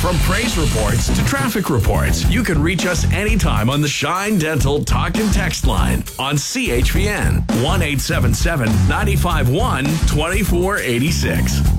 From praise reports to traffic reports, you can reach us anytime on the Shine Dental Talk and Text line on CHPN 1-877-951-2486.